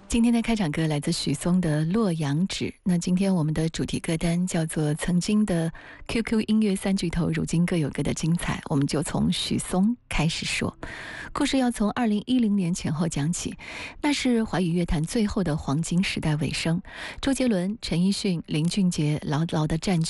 今天的开场歌来自许嵩的《洛阳纸》。那今天我们的主题歌单叫做曾经的 QQ 音乐三巨头，如今各有各的精彩。我们就从许嵩开始说，故事要从2010年前后讲起。那是华语乐坛最后的黄金时代尾声，周杰伦、陈奕迅、林俊杰牢牢地占据